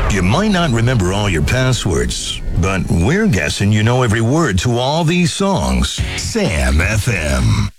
You might not remember all your passwords, but we're guessing you know every word to all these songs. Sam FM.